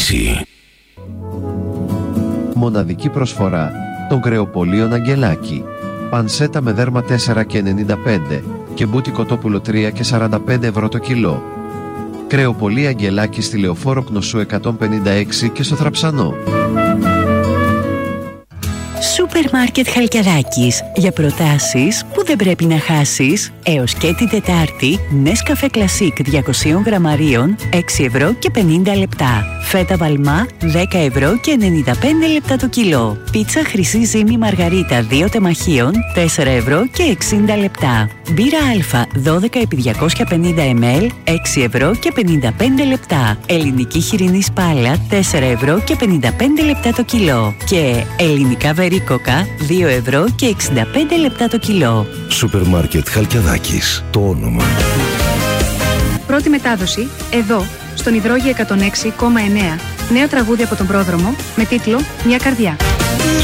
λύση. Μοναδική προσφορά των κρεοπολίων Αγγελάκη. Πανσέτα με δέρμα 4,95 και μπούτι κοτόπουλο 3,45 το κιλό. Κρεοπολία Αγγελάκη στη Λεωφόρο Κνωσού 156 και στο Θραψανό. Σούπερ Μάρκετ Χαλκιαδάκης. Για προτάσεις που δεν πρέπει να χάσεις. Έως και την Τετάρτη, Nescafé Classic 200 γραμμαρίων, 6 ευρώ και 50 λεπτά. Φέτα Βαλμά, 10 ευρώ και 95 λεπτά το κιλό. Πίτσα Χρυσή Ζύμη Μαργαρίτα 2 τεμαχίων, 4 ευρώ και 60 λεπτά. Μπύρα Α 12 επί 250 ml, 6 ευρώ και 55 λεπτά. Ελληνική χοιρινή σπάλα, 4 ευρώ και 55 λεπτά το κιλό. Και ελληνικά βερίκοκα, 2 ευρώ και 65 λεπτά το κιλό. Σούπερ Μάρκετ Χαλκιαδάκης. Το όνομα. Πρώτη μετάδοση, εδώ, στον Υδρόγειο 106,9. Νέο τραγούδι από τον πρόδρομο, με τίτλο «Μια καρδιά».